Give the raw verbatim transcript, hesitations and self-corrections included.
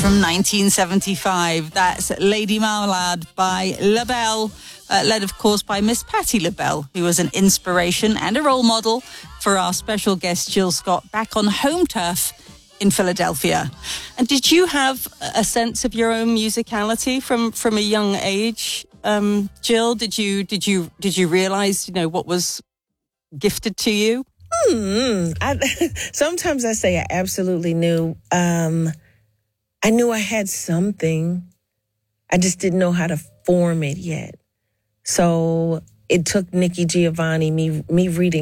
from nineteen seventy-five. That's Lady Marmalade by LaBelle, uh, led, of course, by Miss Patti LaBelle, who was an inspiration and a role model for our special guest, Jill Scott, back on home turf in Philadelphia. And did you have a sense of your own musicality from, from a young age, um, Jill? Did you did you did you realize, you know, what was gifted to you? Hmm. I, sometimes I say I absolutely knew. Um, I knew I had something. I just didn't know how to form it yet. So it took Nikki Giovanni, me me reading